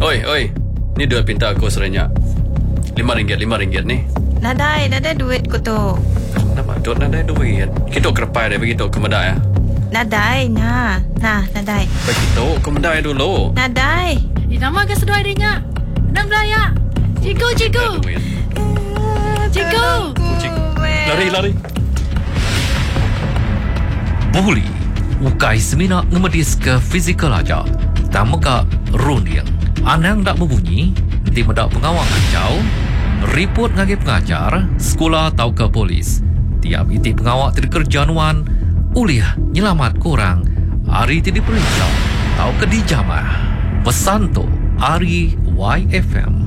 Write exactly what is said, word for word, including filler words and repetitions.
Oi, oi. Ni duit pinta aku serenyak. Lima ringgit, lima ringgit ni. Nadai, nadai duit ko to. Kenapa? Duk nadai duit. Kita kerepai dia begitu ke medai. Nadai, na. Nah, nadai. Begitu ke medai dulu. Nadai. Eh, nama ke sedua adiknya? Enam belaya. Cikgu, cikgu. Cikgu. Lari, lari. Buli, ukai semina ngemedis ke fizikal aja. Tama ka rundiang. Anang tak berbunyi, nanti mendak pengawal kacau. Report ngagi pengajar, sekolah atau ke polis. Tiap iti pengawal terkerjanuan, uliah nyelamat korang. Hari tidak periksa, atau ke dijamah. Pesan tu, Ari Y F M.